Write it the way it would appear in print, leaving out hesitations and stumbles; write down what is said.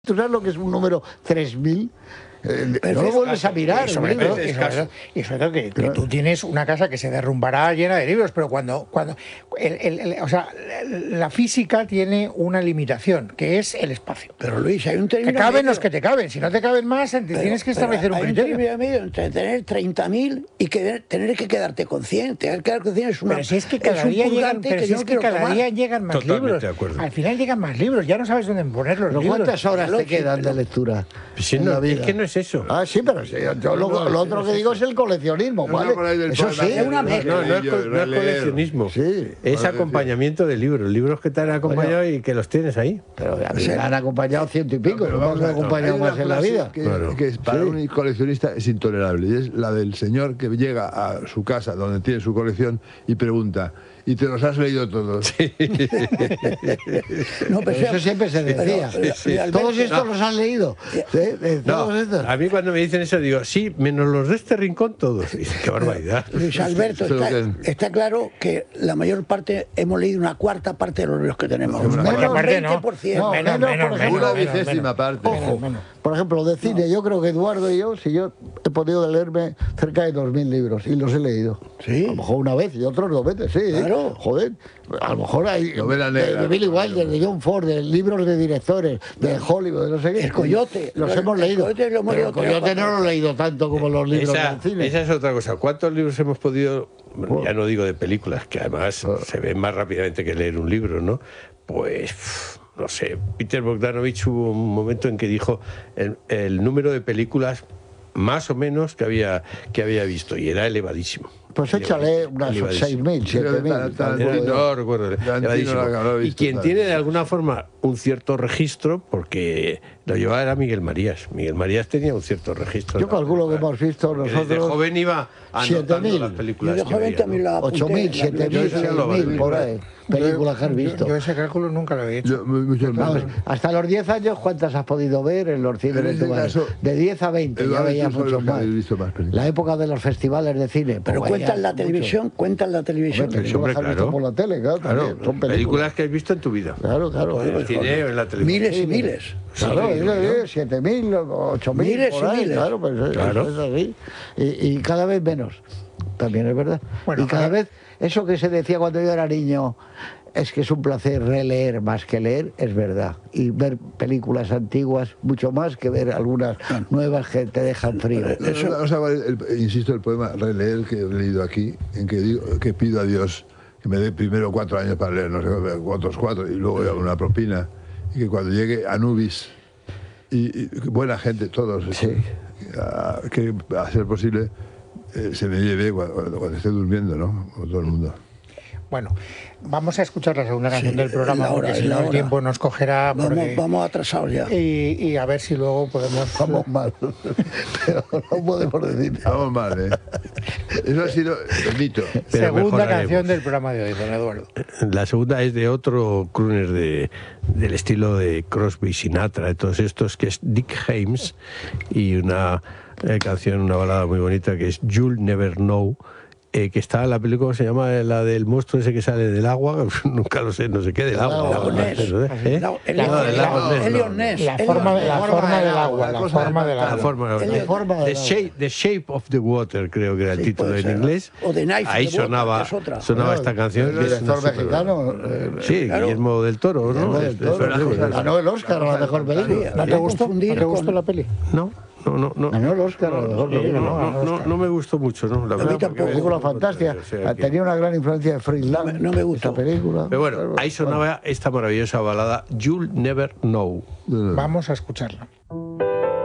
¿Tú sabes lo que es un número 3000? No lo vuelves a mirar. Y sobre todo que tú tienes una casa que se derrumbará llena de libros, pero cuando o sea, la física tiene una limitación, que es el espacio. Pero Luis, hay un término te caben medio. los que te caben, si no te caben más, tienes que establecer un criterio. Hay un término medio entre tener 30.000 y tener que quedarte con 100. Tener que quedarte con 100 es una... Pero si es que cada día llegan más libros. Al final llegan más libros, ya no sabes dónde poner los libros. ¿Cuántas horas te quedan de lectura? Si no, es que no es eso. Ah, sí, pero sí, yo lo otro que digo es el coleccionismo, ¿vale? Eso sí, es una mezcla. No es coleccionismo. Sí. Es acompañamiento de libros. Libros que te han acompañado y que los tienes ahí. Pero a mí me han acompañado 100 y pico, no me han acompañado más en la vida. Que para un coleccionista es intolerable, y es la del señor que llega a su casa donde tiene su colección y pregunta: ¿y te los has leído todos? Sí. No, pero eso siempre se decía. ¿Todos estos los han leído? A mí cuando me dicen eso digo, sí, menos los de este rincón todos. Y dice, qué barbaridad. Luis Alberto, está claro que la mayor parte hemos leído una cuarta parte de los libros que tenemos. Menos 20%. Una vigésima parte. Ojo, por ejemplo, de cine, yo creo que Eduardo y yo he podido leerme cerca de 2000 libros y los he leído. Sí. A lo mejor una vez y otros 2 veces, sí. Claro. Joder, a lo mejor hay de Billy Wilder, de John Ford, de libros de directores, de Hollywood, de no sé qué. El Coyote. Los hemos leído. El Coyote no lo he leído tanto como los libros del cine. Esa es otra cosa. ¿Cuántos libros hemos podido, ya no digo de películas, que además se ven más rápidamente que leer un libro, ¿no? Pues... no sé, Peter Bogdanovich hubo un momento en que dijo el número de películas más o menos que había visto, y era elevadísimo. Pues échale unas 6.000, 7.000. No recuerdo. Y quien tiene de alguna forma un cierto registro, porque lo llevaba era Miguel Marías. Miguel Marías tenía un cierto registro. Yo calculo que hemos visto nosotros. Desde joven iba anotando las películas. Yo de joven también la 8.000, 7.000, 6.000, por ahí. Películas que has visto. Yo ese cálculo nunca lo he hecho. Vamos, hasta los 10 años, ¿cuántas has podido ver en los cines de tu barrio? De 10 a 20, ya veías muchos más. La época de los festivales de cine. Pero cuentan la televisión, Películas que has visto por la tele, claro. Son películas que has visto en tu vida. Claro. En el cine o en la televisión. Miles y miles. Claro, 7.000, 8.000, miles por ahí, y miles. Claro, es así. Y cada vez menos, también es verdad. Bueno, y cada vez, eso que se decía cuando yo era niño, es que es un placer releer más que leer, es verdad. Y ver películas antiguas, mucho más que ver algunas nuevas que te dejan frío. Insisto, el poema Releer que he leído aquí, en que digo que pido a Dios que me dé primero 4 años para leer, no sé, otros 4, y luego una propina, y que cuando llegue Anubis y buena gente, todos, que a ser posible se me lleve cuando esté durmiendo, ¿no? Como todo el mundo. Bueno, vamos a escuchar la segunda canción del programa, porque si no el tiempo nos cogerá. Vamos atrasados ya. Y a ver si luego podemos... Vamos mal, pero no podemos decir nada. Vamos mal, ¿eh? Eso ha sido bendito. Segunda canción del programa de hoy, don Eduardo. La segunda es de otro crooner del estilo de Crosby, Sinatra, de todos estos, que es Dick Haymes, y una canción, una balada muy bonita que es You'll Never Know, que está en la película, ¿cómo se llama? La del monstruo ese que sale del agua, nunca lo sé, no sé qué, del agua. La forma del agua. The Shape of the Water, creo que era el título en inglés. O The Knife. Ahí sonaba esta canción. El director mexicano. Sí, Guillermo del Toro, ¿no? Ganó el Oscar a la mejor película. ¿No te gustó la peli? No. Ganó el Oscar a la mejor película. No me gustó mucho, ¿no? La verdad, película fantástica. Tenía una gran influencia de Friedland. No me gusta esa película. Pero bueno, ahí sonaba esta maravillosa balada You'll Never Know. Vamos a escucharla.